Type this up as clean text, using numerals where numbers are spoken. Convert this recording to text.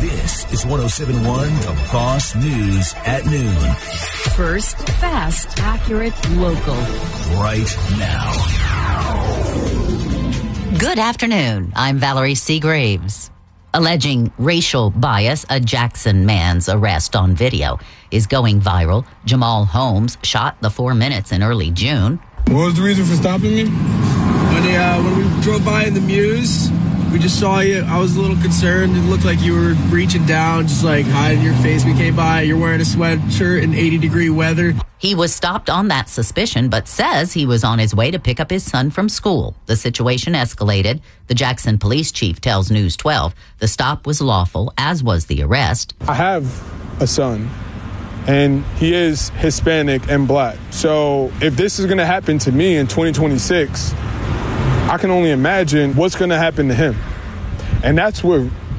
This is 107.1 The Boss News at noon. First, fast, accurate, local. Right now. Good afternoon. I'm Valerie C. Graves. Alleging racial bias, a Jackson man's arrest on video is going viral. Jamal Holmes shot the 4 minutes in early June. What was the reason for stopping me? When we drove by in the Muse, we just saw you. I was a little concerned. It looked like you were reaching down, just like hiding your face. We came by. You're wearing a sweatshirt in 80-degree weather. He was stopped on that suspicion, but says he was on his way to pick up his son from school. The situation escalated. The Jackson police chief tells News 12 the stop was lawful, as was the arrest. I have a son, and he is Hispanic and black. So if this is going to happen to me in 2026, I can only imagine what's going to happen to him. And that's what